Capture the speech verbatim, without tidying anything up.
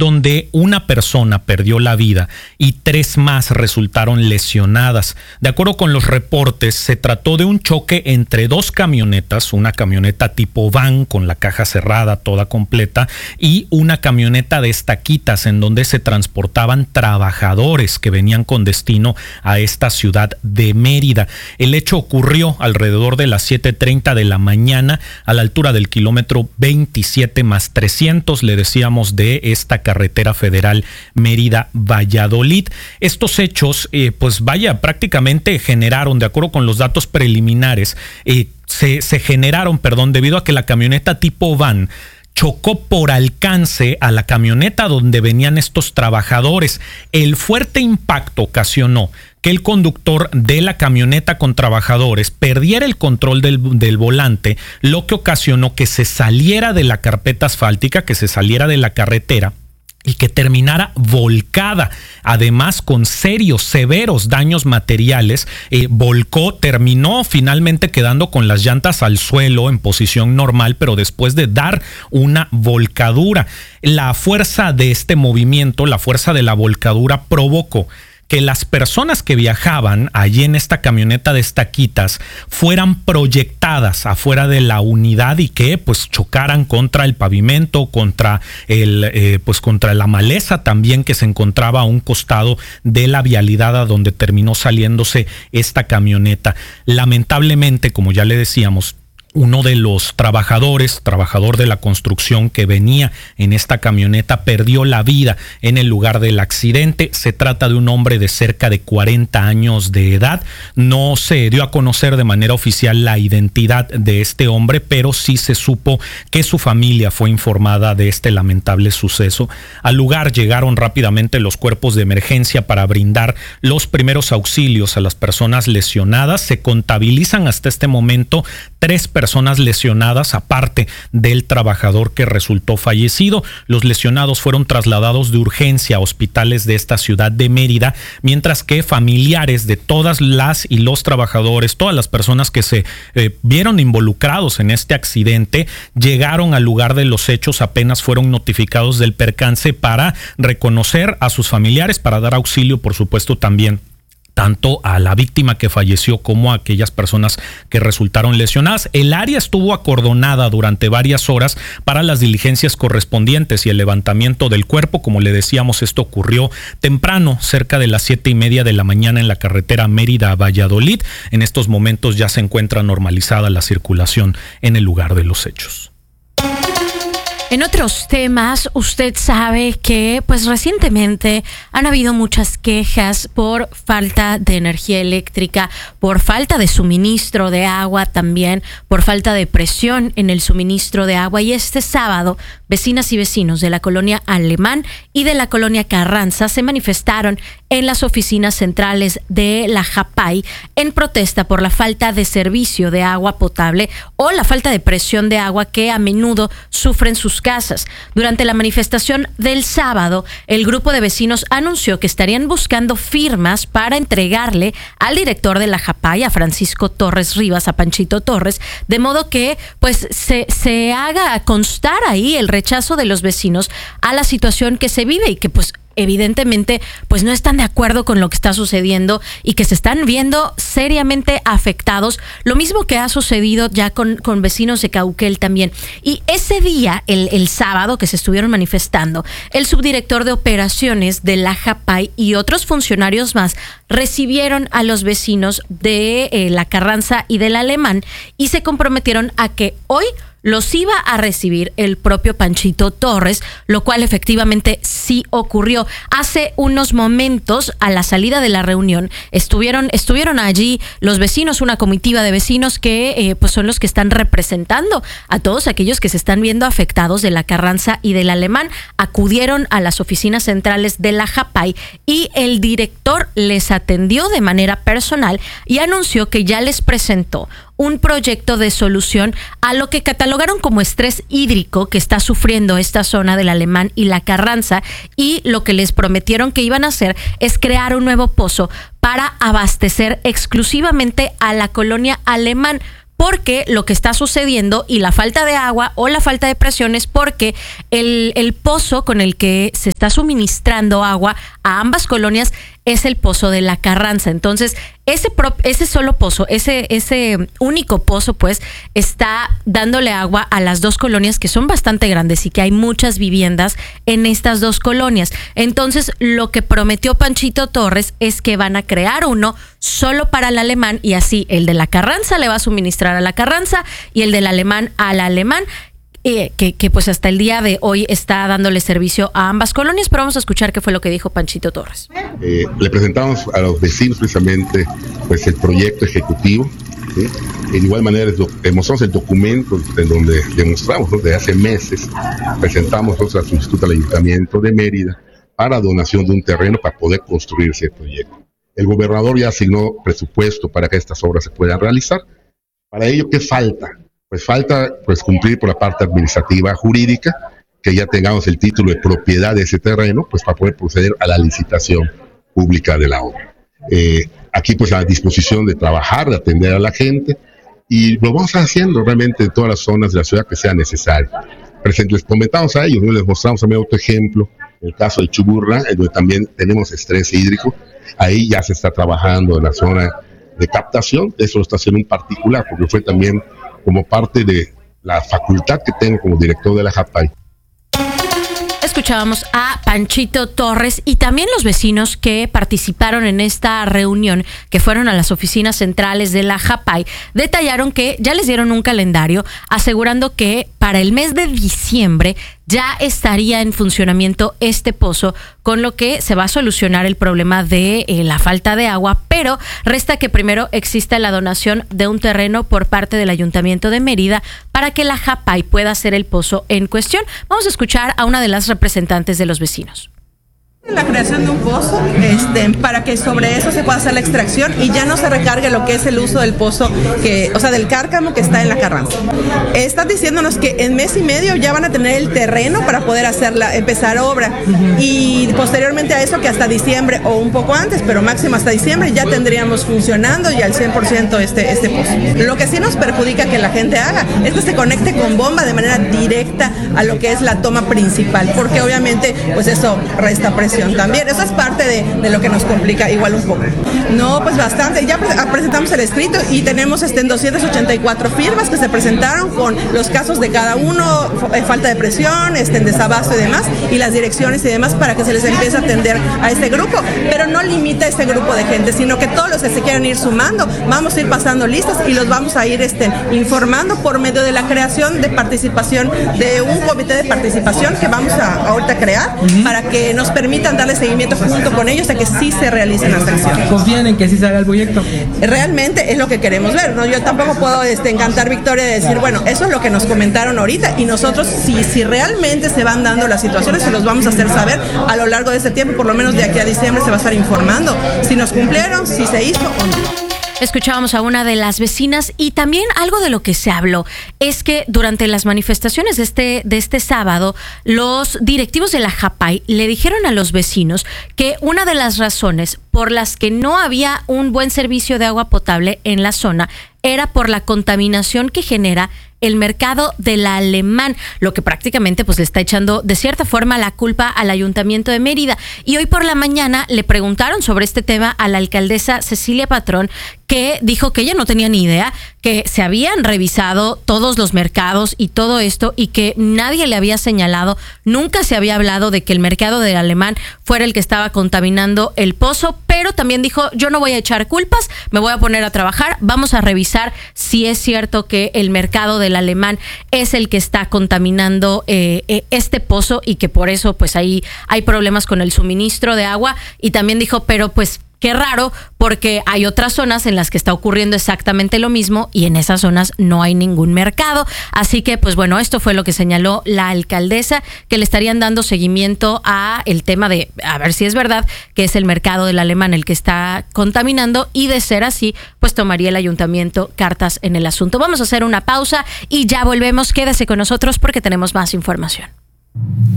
donde una persona perdió la vida y tres más resultaron lesionadas. De acuerdo con los reportes, se trató de un choque entre dos camionetas, una camioneta tipo van con la caja cerrada toda completa y una camioneta de estaquitas en donde se transportaban trabajadores que venían con destino a esta ciudad de Mérida. El hecho ocurrió alrededor de las siete treinta de la mañana a la altura del kilómetro veintisiete más trescientos, le decíamos, de esta carretera federal Mérida-Valladolid. Estos hechos, eh, pues vaya, prácticamente generaron, de acuerdo con los datos preliminares, eh, se, se generaron, perdón, debido a que la camioneta tipo van chocó por alcance a la camioneta donde venían estos trabajadores. El fuerte impacto ocasionó que el conductor de la camioneta con trabajadores perdiera el control del, del volante, lo que ocasionó que se saliera de la carpeta asfáltica, que se saliera de la carretera y que terminara volcada, además con serios, severos daños materiales. Eh, volcó, terminó finalmente quedando con las llantas al suelo en posición normal, pero después de dar una volcadura. La fuerza de este movimiento, la fuerza de la volcadura provocó que las personas que viajaban allí en esta camioneta de estaquitas fueran proyectadas afuera de la unidad y que pues chocaran contra el pavimento, contra el eh, pues contra la maleza también que se encontraba a un costado de la vialidad a donde terminó saliéndose esta camioneta. Lamentablemente, como ya le decíamos, uno de los trabajadores, trabajador de la construcción que venía en esta camioneta, perdió la vida en el lugar del accidente. Se trata de un hombre de cerca de cuarenta años de edad. No se dio a conocer de manera oficial la identidad de este hombre, pero sí se supo que su familia fue informada de este lamentable suceso. Al lugar llegaron rápidamente los cuerpos de emergencia para brindar los primeros auxilios a las personas lesionadas. Se contabilizan hasta este momento tres personas personas lesionadas, aparte del trabajador que resultó fallecido. Los lesionados fueron trasladados de urgencia a hospitales de esta ciudad de Mérida, mientras que familiares de todas las y los trabajadores, todas las personas que se eh, vieron involucrados en este accidente, llegaron al lugar de los hechos, apenas fueron notificados del percance para reconocer a sus familiares, para dar auxilio, por supuesto, también tanto a la víctima que falleció como a aquellas personas que resultaron lesionadas. El área estuvo acordonada durante varias horas para las diligencias correspondientes y el levantamiento del cuerpo. Como le decíamos, esto ocurrió temprano, cerca de las siete y media de la mañana en la carretera Mérida-Valladolid. En estos momentos ya se encuentra normalizada la circulación en el lugar de los hechos. En otros temas, usted sabe que pues recientemente han habido muchas quejas por falta de energía eléctrica, por falta de suministro de agua también, por falta de presión en el suministro de agua. Y este sábado, vecinas y vecinos de la colonia Alemán y de la colonia Carranza se manifestaron en las oficinas centrales de la Japay en protesta por la falta de servicio de agua potable o la falta de presión de agua que a menudo sufren sus casas. Durante la manifestación del sábado, el grupo de vecinos anunció que estarían buscando firmas para entregarle al director de la Japay, a Francisco Torres Rivas, a Panchito Torres, de modo que pues se, se haga constar ahí el rechazo de los vecinos a la situación que se vive y que pues evidentemente pues no están de acuerdo con lo que está sucediendo y que se están viendo seriamente afectados, lo mismo que ha sucedido ya con, con vecinos de Cauquel también. Y ese día, el, el sábado que se estuvieron manifestando, el subdirector de operaciones de la Japay y otros funcionarios más recibieron a los vecinos de eh, la Carranza y del Alemán y se comprometieron a que hoy los iba a recibir el propio Panchito Torres, lo cual efectivamente sí ocurrió. Hace unos momentos, a la salida de la reunión, estuvieron, estuvieron allí los vecinos, una comitiva de vecinos que eh, pues son los que están representando a todos aquellos que se están viendo afectados de la Carranza y del Alemán. Acudieron a las oficinas centrales de la Japay y el director les atendió de manera personal y anunció que ya les presentó un proyecto de solución a lo que catalogaron como estrés hídrico que está sufriendo esta zona del Alemán y la Carranza, y lo que les prometieron que iban a hacer es crear un nuevo pozo para abastecer exclusivamente a la colonia Alemán, porque lo que está sucediendo y la falta de agua o la falta de presión es porque el, el pozo con el que se está suministrando agua a ambas colonias es el pozo de la Carranza. Entonces, ese, pro, ese solo pozo, ese, ese único pozo, pues, está dándole agua a las dos colonias que son bastante grandes y que hay muchas viviendas en estas dos colonias. Entonces, lo que prometió Panchito Torres es que van a crear uno solo para el Alemán y así el de la Carranza le va a suministrar a la Carranza y el del Alemán al Alemán. Eh, que, que pues hasta el día de hoy está dándole servicio a ambas colonias, pero vamos a escuchar qué fue lo que dijo Panchito Torres. Eh, le presentamos a los vecinos precisamente pues el proyecto ejecutivo, ¿sí? De igual manera demostramos el documento en donde demostramos, ¿no? Desde hace meses presentamos la solicitud al Ayuntamiento de Mérida para donación de un terreno para poder construir ese proyecto. El gobernador ya asignó presupuesto para que estas obras se puedan realizar. Para ello, ¿qué falta? Pues falta pues cumplir por la parte administrativa jurídica, que ya tengamos el título de propiedad de ese terreno, pues para poder proceder a la licitación pública de la obra. Eh, aquí pues a la disposición de trabajar, de atender a la gente, y lo vamos haciendo realmente en todas las zonas de la ciudad que sea necesario. Presente, les comentamos a ellos, ¿no? Les mostramos también otro ejemplo, el caso de Chuburra, en donde también tenemos estrés hídrico. Ahí ya se está trabajando en la zona de captación, eso lo está haciendo en particular, porque fue también como parte de la facultad que tengo como director de la JAPAI. Escuchábamos a Panchito Torres y también los vecinos que participaron en esta reunión, que fueron a las oficinas centrales de la JAPAI, detallaron que ya les dieron un calendario asegurando que para el mes de diciembre ya estaría en funcionamiento este pozo, con lo que se va a solucionar el problema de eh, la falta de agua, pero resta que primero exista la donación de un terreno por parte del Ayuntamiento de Mérida para que la JAPAI pueda hacer el pozo en cuestión. Vamos a escuchar a una de las representantes de los vecinos. La creación de un pozo este, para que sobre eso se pueda hacer la extracción y ya no se recargue lo que es el uso del pozo, que, o sea, del cárcamo que está en la Carranza. Están diciéndonos que en mes y medio ya van a tener el terreno para poder hacerla, empezar obra, uh-huh. Y posteriormente a eso que hasta diciembre o un poco antes, pero máximo hasta diciembre ya tendríamos funcionando y al cien por ciento este, este pozo. Lo que sí nos perjudica que la gente haga es que se conecte con bomba de manera directa a lo que es la toma principal, porque obviamente pues eso resta presión también. Eso es parte de, de lo que nos complica igual un poco. No, pues bastante. Ya presentamos el escrito y tenemos este, en doscientas ochenta y cuatro firmas que se presentaron con los casos de cada uno, falta de presión, este, desabasto y demás, y las direcciones y demás para que se les empiece a atender a este grupo. Pero no limita a este grupo de gente, sino que todos los que se quieran ir sumando, vamos a ir pasando listas y los vamos a ir este, informando por medio de la creación de participación, de un comité de participación que vamos a, a ahorita crear, uh-huh. Para que nos permita darle seguimiento junto con ellos a que sí se realicen las acciones. ¿Confían en que sí se haga el proyecto? Realmente es lo que queremos ver, ¿no? Yo tampoco puedo este, encantar victoria de decir, claro. Bueno, eso es lo que nos comentaron ahorita y nosotros si, si realmente se van dando las situaciones se los vamos a hacer saber a lo largo de este tiempo, por lo menos de aquí a diciembre se va a estar informando si nos cumplieron, si se hizo o no. Escuchábamos a una de las vecinas y también algo de lo que se habló es que durante las manifestaciones de este, de este sábado, los directivos de la JAPAI le dijeron a los vecinos que una de las razones por las que no había un buen servicio de agua potable en la zona era por la contaminación que genera el mercado del Alemán, lo que prácticamente pues le está echando de cierta forma la culpa al Ayuntamiento de Mérida. Y hoy por la mañana le preguntaron sobre este tema a la alcaldesa Cecilia Patrón, que dijo que ella no tenía ni idea, que se habían revisado todos los mercados y todo esto y que nadie le había señalado, nunca se había hablado de que el mercado del Alemán fuera el que estaba contaminando el pozo, pero también dijo, yo no voy a echar culpas, me voy a poner a trabajar, vamos a revisar si es cierto que el mercado del Alemán es el que está contaminando eh, este pozo y que por eso pues ahí hay problemas con el suministro de agua. Y también dijo, pero pues qué raro, porque hay otras zonas en las que está ocurriendo exactamente lo mismo y en esas zonas no hay ningún mercado. Así que, pues bueno, esto fue lo que señaló la alcaldesa, que le estarían dando seguimiento a el tema de, a ver si es verdad que es el mercado del Alemán el que está contaminando y de ser así, pues tomaría el ayuntamiento cartas en el asunto. Vamos a hacer una pausa y ya volvemos. Quédese con nosotros porque tenemos más información.